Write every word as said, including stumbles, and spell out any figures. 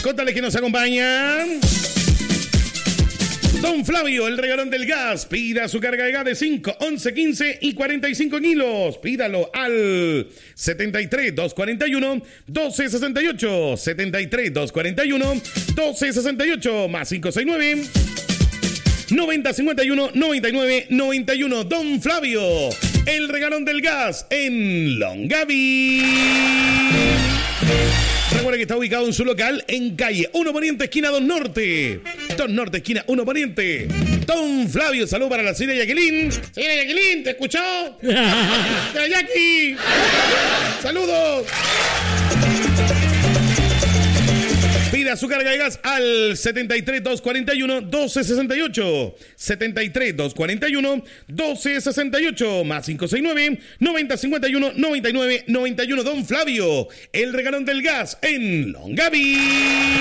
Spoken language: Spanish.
Contales que nos acompañan. Don Flavio, el regalón del gas. Pida su carga de gas de cinco, once, quince y cuarenta y cinco kilos. Pídalo al setenta y tres, doscientos cuarenta y uno, doce sesenta y ocho. setenta y tres, doscientos cuarenta y uno, doce sesenta y ocho. Más cinco seis nueve, noventa cincuenta y uno, noventa y nueve noventa y uno. Don Flavio, el regalón del gas en Longaví. Recuerda que está ubicado en su local en calle uno Poniente, esquina dos Norte. dos Norte, esquina uno Poniente. Don Flavio, salud para la señora Jacqueline. Señora Jacqueline, ¿te escuchó? ¡Señora Jackie! ¡Saludos! Pida su carga de gas al setenta y tres, doscientos cuarenta y uno, doce sesenta y ocho. setenta y tres, doscientos cuarenta y uno, doce sesenta y ocho. Más cinco seis nueve, noventa cincuenta y uno, noventa y nueve noventa y uno. Don Flavio, el regalón del gas en Longaví.